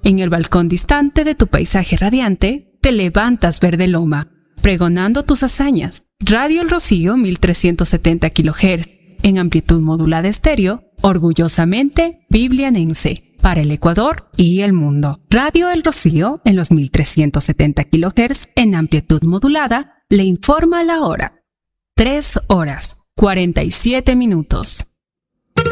En el balcón distante de tu paisaje radiante, te levantas verde loma, pregonando tus hazañas. Radio El Rocío 1370 kHz, en amplitud modulada estéreo, orgullosamente biblianense, para el Ecuador y el mundo. Radio El Rocío, en los 1370 kHz, en amplitud modulada, le informa la hora. 3 horas, 47 minutos.